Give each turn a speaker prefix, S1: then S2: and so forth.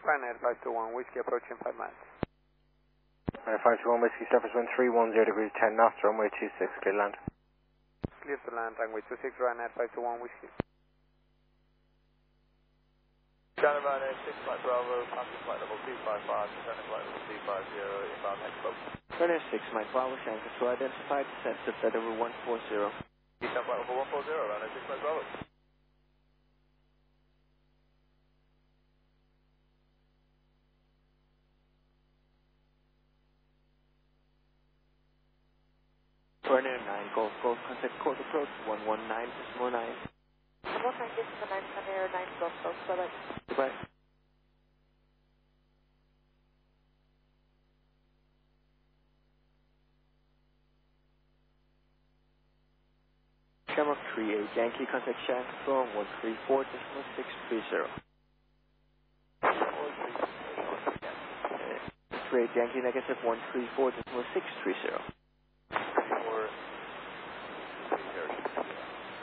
S1: Ryanair 521 Whiskey approaching 5 miles.
S2: Ryanair 521 Whiskey surface wind 310 degrees 10 knots, runway 26, clear to land.
S1: Clear to land, runway 26, Ryanair 521 Whiskey.
S3: Skyline Ryanair 6 Mike Bravo, passing flight level 255, descending flight level 250, inbound next club.
S4: Ryanair 6 Mike Bravo, Shanghai to identified, descent to flight level 140.
S3: Descent flight level 140, Ryanair 6 Mike Bravo.
S4: Ryanair 9 Golf Golf, contact course approach 119.9.
S5: 119.9, Ryanair 9 Golf Golf, bye-bye.
S4: Bye. Shamrock 38 Yankee, contact Shanghai from 134.630. 38 Yankee, negative 134.630.